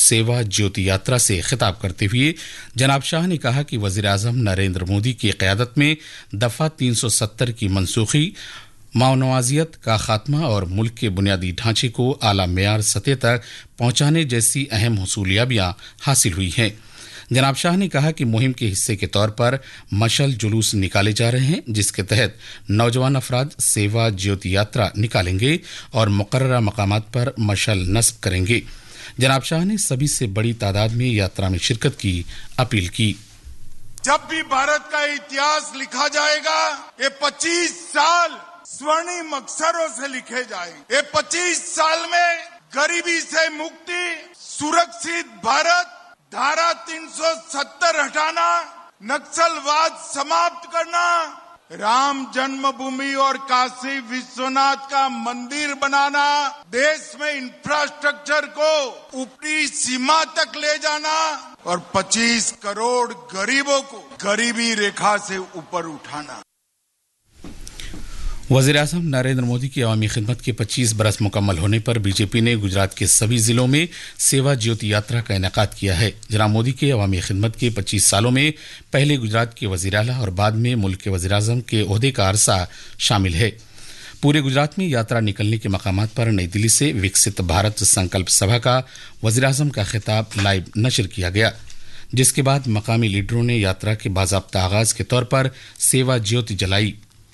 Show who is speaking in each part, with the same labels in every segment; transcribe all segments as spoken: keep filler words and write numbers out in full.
Speaker 1: सेवा ज्योति यात्रा से खिताब करते हुए जनाब शाह ने कहा कि वज़ीर-ए-आज़म नरेंद्र मोदी की क़यादत में दफ़ा तीन सौ सत्तर की मनसूखी, माओनवाजियत का खात्मा और मुल्क के बुनियादी ढांचे को आला मेयार सतह तक पहुंचाने जैसी अहम हुसूलियाबियां हासिल हुई हैं। जनाब शाह ने कहा कि मुहिम के हिस्से के तौर पर मशल जुलूस निकाले जा रहे हैं, जिसके तहत नौजवान अफराद सेवा ज्योति यात्रा निकालेंगे और मुकर्ररा मकामात पर मशल नस्ब करेंगे। जनाब शाह ने सभी से बड़ी तादाद में यात्रा में शिरकत की अपील की।
Speaker 2: जब भी भारत का इतिहास लिखा जाएगा, ये पच्चीस साल स्वर्णिम अक्षरों से लिखे जाएंगे। ये पच्चीस साल में गरीबी से मुक्ति, सुरक्षित भारत, धारा तीन सौ सत्तर हटाना, नक्सलवाद समाप्त करना, राम जन्मभूमि और काशी विश्वनाथ का मंदिर बनाना, देश में इंफ्रास्ट्रक्चर को ऊपरी सीमा तक ले जाना और पच्चीस करोड़ गरीबों को गरीबी रेखा से ऊपर उठाना।
Speaker 1: वज़ीर-ए-आज़म नरेंद्र मोदी की अवामी खिदमत के पच्चीस बरस मुकम्मल होने पर बीजेपी ने गुजरात के सभी जिलों में सेवा ज्योति यात्रा का इनेकाद किया है। जनाब मोदी के अवामी खिदमत के पच्चीस सालों में पहले गुजरात के वज़ीर आला और बाद में मुल्क के वज़ीर-ए-आज़म के ओहदे का अरसा शामिल है। पूरे गुजरात में यात्रा निकलने के मकामात पर नई दिल्ली से विकसित भारत संकल्प सभा का वज़ीर-ए-आज़म का खिताब लाइव नशर किया गया, जिसके बाद मकामी लीडरों ने यात्रा के बाज़ाब्ता आगाज के तौर पर सेवा ज्योति जलाई।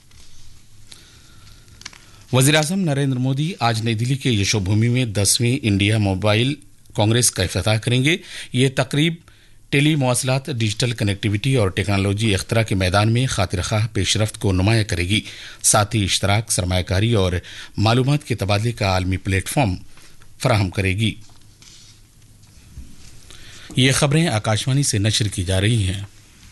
Speaker 1: वज़ीर-ए-आज़म नरेंद्र मोदी आज नई दिल्ली के यशोभूमि में दसवीं इंडिया मोबाइल कांग्रेस का इफ्तिताह करेंगे। ये तकरीब टेली मवासलात, डिजिटल कनेक्टिविटी और टेक्नोलॉजी इख्तरा के मैदान में खातिर-ख्वाह पेशरफ्त को नुमाया करेगी। साथ ही इश्तराक, सरमायाकारी और मालूमात के तबादले का आलमी प्लेटफॉर्म फराहम करेगी। ये खबरें आकाशवाणी से नशर की जा रही हैं।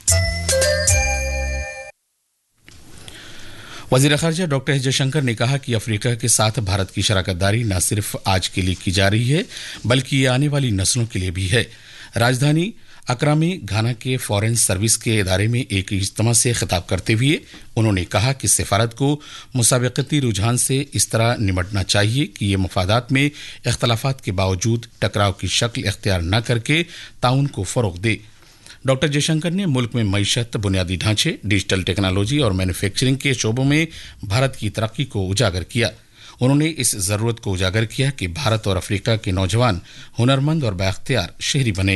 Speaker 1: वज़ीर ख़ारिजा डॉक्टर एस जयशंकर ने कहा कि अफ्रीका के साथ भारत की शराकतदारी न सिर्फ आज के लिए की जा रही है, बल्कि ये आने वाली नस्लों के लिए भी है। राजधानी अक्रा में घाना के फॉरेन सर्विस के इदारे में एक इज्तिमा से खिताब करते हुए उन्होंने कहा कि सफारत को मुसाबकती रुझान से इस तरह निमटना चाहिए कि ये मफादात में इख्तलाफात के बावजूद टकराव की शक्ल इख्तियार न करके ताउन को फ़रोग़ दे। डॉक्टर जयशंकर ने मुल्क में मईशत, बुनियादी ढांचे, डिजिटल टेक्नोलॉजी और मैन्युफैक्चरिंग के शोबों में भारत की तरक्की को उजागर किया। उन्होंने इस ज़रूरत को उजागर किया कि भारत और अफ्रीका के नौजवान हुनरमंद और बाइख्तियार शहरी बने।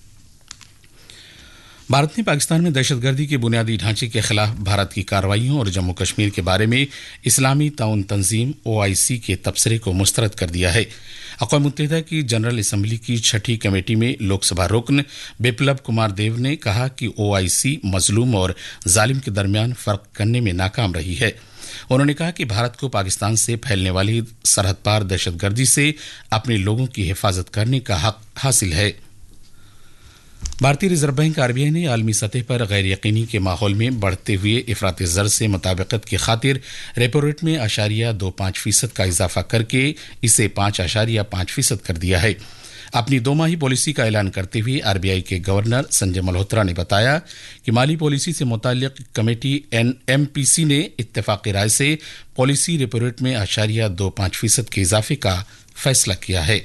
Speaker 1: भारत ने पाकिस्तान में दहशतगर्दी के बुनियादी ढांचे के खिलाफ भारत की कार्रवाइयों और जम्मू कश्मीर के बारे में इस्लामी ताउन तंजीम ओ आई सी के तबसरे को मुस्तरद कर दिया है। अक़वाम मुत्तहिदा की जनरल असम्बली की छठी कमेटी में लोकसभा रुकन बिप्लब कुमार देव ने कहा कि ओ आई सी मजलूम और जालिम के दरमियान फ़र्क करने में नाकाम रही है। उन्होंने कहा कि भारत को पाकिस्तान से फैलने वाली सरहद पार दहशतगर्दी से अपने लोगों की हिफाजत करने का हक हासिल है। भारतीय reserve bank R B I ने आलमी सतह पर गैर यकीनी के माहौल में बढ़ते हुए इफरात ज़र से मुताबिकत की खातिर रेपो रेट में आशारिया दो पाँच फीसद का इजाफा करके इसे पाँच आशारिया पाँच फीसद कर दिया है। अपनी दो माही पॉलिसी का ऐलान करते हुए आर बी आई के गवर्नर संजय मल्होत्रा ने बताया कि माली पॉलिसी से मुताल्लिक committee N M P C ने इत्तेफाक़ी राय से पॉलिसी रेपो रेट में आशारिया दो पाँच फीसद के इजाफे का फैसला किया है।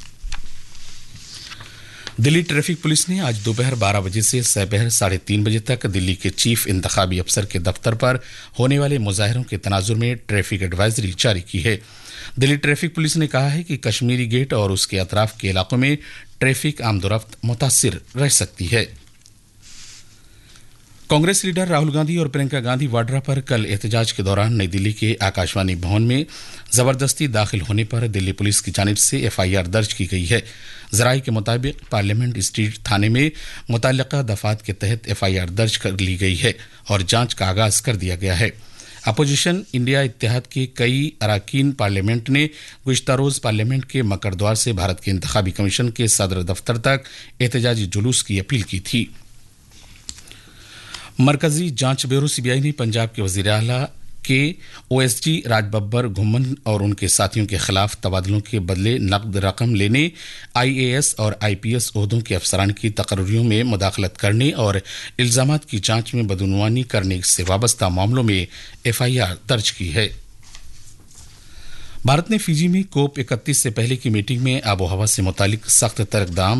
Speaker 1: दिल्ली ट्रैफिक पुलिस ने आज दोपहर बारह बजे से दोपहर साढ़े तीन बजे तक दिल्ली के चीफ इंतखाबी अफसर के दफ्तर पर होने वाले मुजाहिरों के तनाजुर में ट्रैफिक एडवाइजरी जारी की है। दिल्ली ट्रैफिक पुलिस ने कहा है कि कश्मीरी गेट और उसके अतराफ के इलाकों में ट्रैफिक आमदोरफ्त मुतासिर रह सकती है। कांग्रेस लीडर राहुल गांधी और प्रियंका गांधी वाड्रा पर कल एहतजाज के दौरान नई दिल्ली के आकाशवाणी भवन में जबरदस्ती दाखिल होने पर दिल्ली पुलिस की जानिब से एफ आई आर दर्ज की गई है। ज़राए के मुताबिक पार्लियामेंट स्ट्रीट थाने में मुतल्लिका दफात के तहत एफ आई आर दर्ज कर ली गई है और जांच का आगाज कर दिया गया है। अपोजिशन इंडिया इत्तेहाद के कई अरकान पार्लियामेंट ने गुज़िश्ता रोज़ पार्लियामेंट के मकर द्वार से भारत के इंतखाबी कमीशन के सदर दफ्तर तक एहतजाजी जुलूस की अपील की थी। मरकजी जांच ब्यूरो सी बी आई ने पंजाब के वज़ीर आला के O S G Raj Babbar Ghumman और उनके साथियों के खिलाफ तबादलों के बदले नकद रकम लेने, आई ए एस और आई पी एस ओहदों के अफसरान की तकर्रियों में मुदाखलत करने और इल्जामात की जांच में बदउनवानी करने से वाबस्ता मामलों में एफ आई आर दर्ज की है। भारत ने फिजी में कोप इकतीस से पहले की मीटिंग में आबो हवा से मुतालिक सख्त तरकदाम